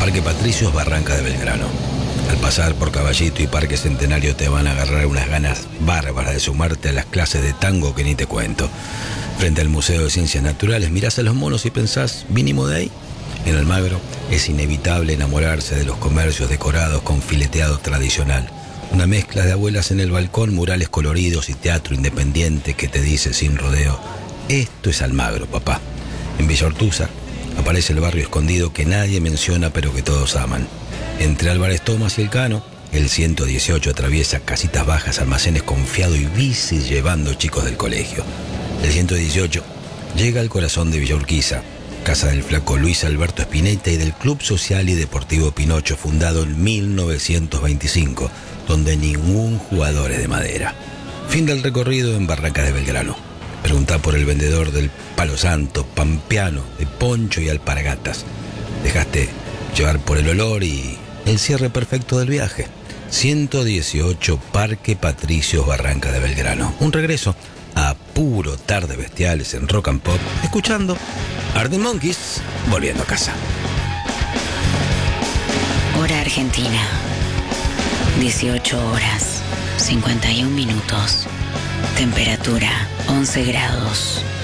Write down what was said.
Parque Patricios, Barranca de Belgrano. Al pasar por Caballito y Parque Centenario te van a agarrar unas ganas bárbaras de sumarte a las clases de tango que ni te cuento. Frente al Museo de Ciencias Naturales mirás a los monos y pensás, ¿mínimo de ahí? En Almagro es inevitable enamorarse de los comercios decorados con fileteado tradicional. Una mezcla de abuelas en el balcón, murales coloridos y teatro independiente que te dice sin rodeo: esto es Almagro, papá. En Villa Ortúzar aparece el barrio escondido que nadie menciona pero que todos aman. Entre Álvarez Thomas y El Cano, el 118 atraviesa casitas bajas, almacenes confiados y bicis llevando chicos del colegio. El 118 llega al corazón de Villa Urquiza, casa del flaco Luis Alberto Spinetta y del Club Social y Deportivo Pinocho, fundado en 1925, donde ningún jugador es de madera. Fin del recorrido en Barranca de Belgrano. Preguntá por el vendedor del palo santo, pampeano, de poncho y alpargatas. Dejaste llevar por el olor y el cierre perfecto del viaje. 118 Parque Patricios, Barranca de Belgrano. Un regreso a puro tarde bestiales en Rock and Pop, escuchando Arctic Monkeys, volviendo a casa. Hora Argentina, 18 horas, 51 minutos. Temperatura 11 grados.